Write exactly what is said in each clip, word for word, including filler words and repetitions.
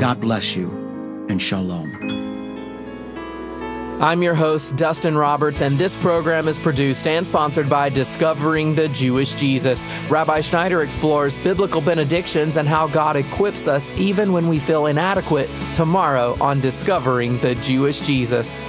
God bless you, and shalom. I'm your host, Dustin Roberts, and this program is produced and sponsored by Discovering the Jewish Jesus. Rabbi Schneider explores biblical benedictions and how God equips us even when we feel inadequate tomorrow on Discovering the Jewish Jesus.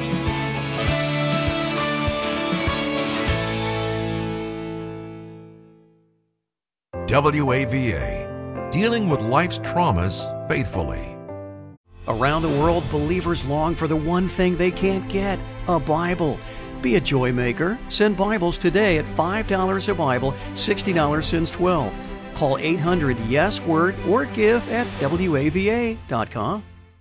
W A V A, dealing with life's traumas faithfully. Around the world, believers long for the one thing they can't get, a Bible. Be a joy maker. Send Bibles today at five dollars a Bible, sixty dollars since twelve. Call eight hundred yes word or give at W A V A dot com.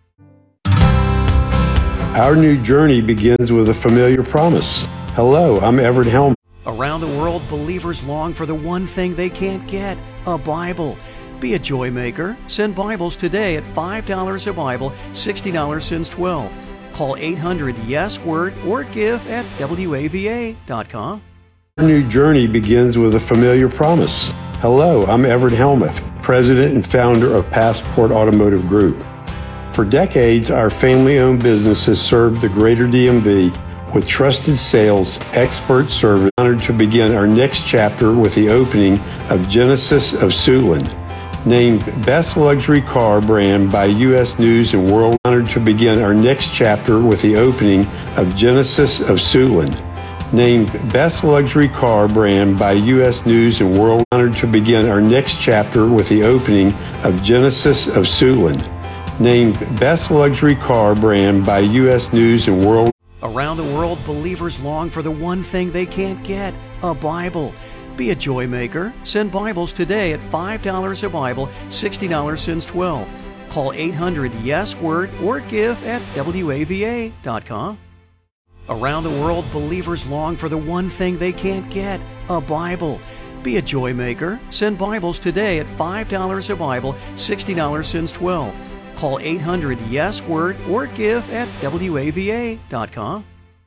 Our new journey begins with a familiar promise. Hello, I'm Everett Helm. Around the world, believers long for the one thing they can't get, a Bible. Be a joy maker. Send Bibles today at five dollars a Bible, sixty dollars since twelve. Call eight hundred yes word or give at W A V A dot com. Our new journey begins with a familiar promise. Hello, I'm Everett Helmuth, President and founder of Passport Automotive Group. For decades, our family-owned business has served the greater D M V with trusted sales, expert service. Honored to begin our next chapter with the opening of Genesis of Suitland. Named Best Luxury Car Brand by U S News and World. Honored to begin our next chapter with the opening of Genesis of Suitland. Named Best Luxury Car Brand by U S News and World. Honored to begin our next chapter with the opening of Genesis of Suitland. Named Best Luxury Car Brand by U S News and World. Around the world, believers long for the one thing they can't get, a Bible. Be a joy maker. Send Bibles today at five dollars a Bible, sixty dollars since twelve. Call eight hundred yes word or give at W A V A dot com. Around the world, believers long for the one thing they can't get, a Bible. Be a joy maker. Send Bibles today at five dollars a Bible, sixty dollars since twelve. Call eight hundred yes word or give at W A V A dot com.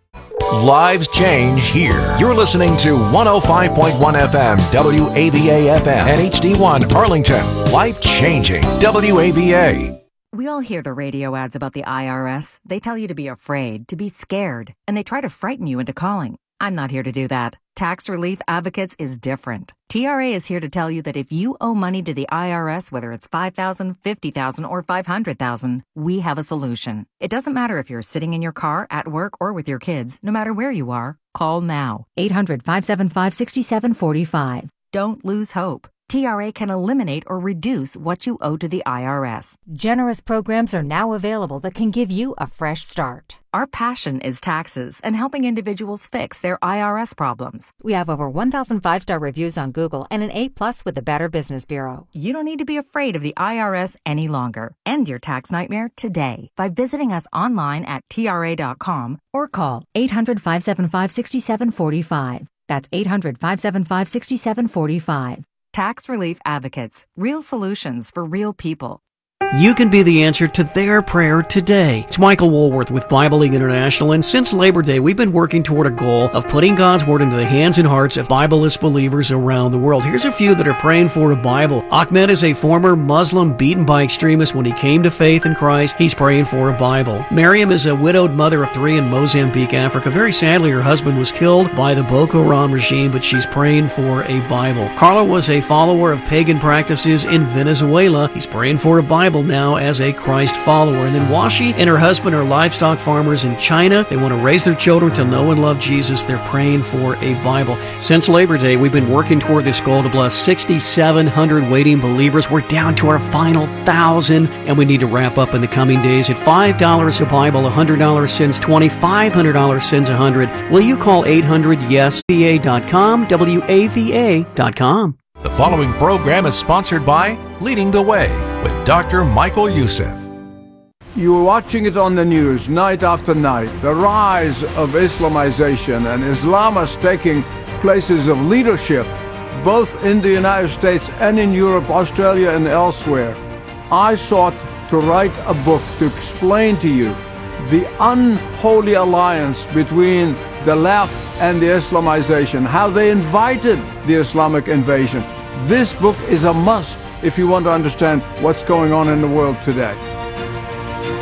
Lives change here. You're listening to one oh five point one F M, W A V A F M, and H D one Arlington. Life changing. W A V A. We all hear the radio ads about the I R S. They tell you to be afraid, to be scared, and they try to frighten you into calling. I'm not here to do that. Tax Relief Advocates is different. T R A is here to tell you that if you owe money to the I R S, whether it's five thousand dollars, fifty thousand dollars, or five hundred thousand dollars, we have a solution. It doesn't matter if you're sitting in your car, at work, or with your kids. No matter where you are, call now. eight hundred, five seven five, six seven four five. Don't lose hope. T R A can eliminate or reduce what you owe to the I R S. Generous programs are now available that can give you a fresh start. Our passion is taxes and helping individuals fix their I R S problems. We have over one thousand five-star reviews on Google and an A plus with the Better Business Bureau. You don't need to be afraid of the I R S any longer. End your tax nightmare today by visiting us online at T R A dot com or call eight hundred, five seven five, six seven four five. That's eight hundred, five seven five, six seven four five. Tax Relief Advocates. Real solutions for real people. You can be the answer to their prayer today. It's Michael Woolworth with Bible League International, and since Labor Day, we've been working toward a goal of putting God's Word into the hands and hearts of Bibleless believers around the world. Here's a few that are praying for a Bible. Ahmed is a former Muslim beaten by extremists when he came to faith in Christ. He's praying for a Bible. Miriam is a widowed mother of three in Mozambique, Africa. Very sadly, her husband was killed by the Boko Haram regime, but she's praying for a Bible. Carla was a follower of pagan practices in Venezuela. He's praying for a Bible now as a Christ follower. And then Washi and her husband are livestock farmers in China. They want to raise their children to know and love Jesus. They're praying for a Bible. Since Labor Day, we've been working toward this goal to bless six thousand seven hundred waiting believers. We're down to our final thousand, and we need to wrap up in the coming days. At five dollars a Bible, one hundred dollars sends twenty, five hundred dollars sends one hundred. Will you call eight hundred yes V A dot com, W A V A dot com. The following program is sponsored by Leading the Way with Doctor Michael Youssef. You're watching it on the news night after night. The rise of Islamization and Islam is taking places of leadership both in the United States and in Europe, Australia, and elsewhere. I sought to write a book to explain to you the unholy alliance between the left and the Islamization, how they invited the Islamic invasion. This book is a must if you want to understand what's going on in the world today.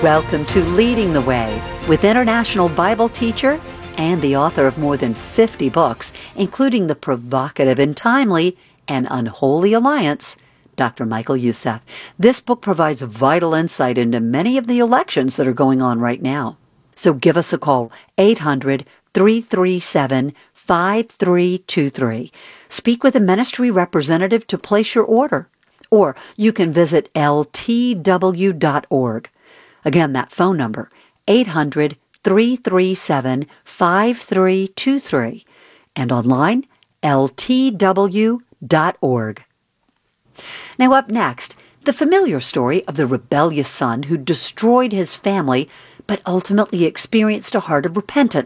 Welcome to Leading the Way with international Bible teacher and the author of more than fifty books, including the provocative and timely and Unholy Alliance, Doctor Michael Youssef. This book provides vital insight into many of the elections that are going on right now. So give us a call, eight hundred, three three seven, five three two three. Speak with a ministry representative to place your order. Or you can visit L T W dot org. Again, that phone number, eight hundred, three three seven, five three two three. And online, L T W dot org. Now up next, the familiar story of the rebellious son who destroyed his family but ultimately experienced a heart of repentance.